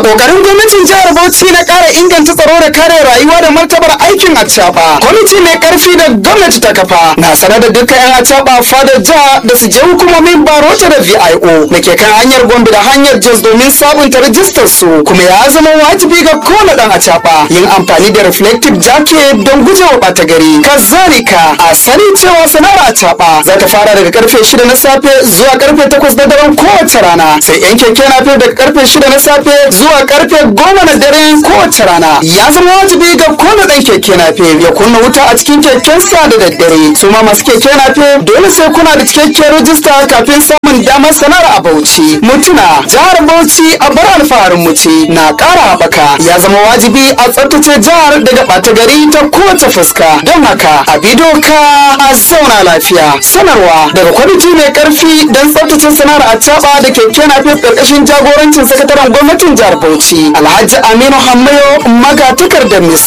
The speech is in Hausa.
kokarin gwamnatin jihar Bauchi na ƙara inganta tsaro da kare rayuwa da martabar aikin acaba, kwamiti mai karfi da gwamnati ta kafa na sanar da dukkan 'yan acaba fadar jiha da su je hukumomin barota da VIO da ke kan hanyar Gombe da hanyar Jos domin sabunta rajistar su, kuma ya zama wajibi ga kowane dan acaba yin amfani da reflective jacket don gujewa ɓata gari. Kazalika a sani cewa sana'ar acaba za ta fara daga karfe 6 na safe zuwa karfe 8 na daren kowace rana, sai 'yan keke napep daga karfe 6 na safe zuwa karfe 10 na dare kowace rana. Ya zama wajibi ga kowane dan keke napep ya kunna wuta a cikin kekensa da daddare. Su ma masu keke napep dole sai kuna da cikakken rajista kafin samun damar sana'ar a Bauchi. Mutuna jihar Bauchi a bar alfaharin mu ce na ƙara haɓaka. Ya zama wajibi a tsaftace jihar daga ɓata gari ta kowace fuska. Don haka a bi doka a zauna lafiya. Sanarwa daga kwamiti mai ƙarfi don tsaftace sana'ar acaba da keke napep ƙarƙashin jagorancin sakataren gwamnatin jihar Bauchi Alhaji Aminu Hammayo magatakardar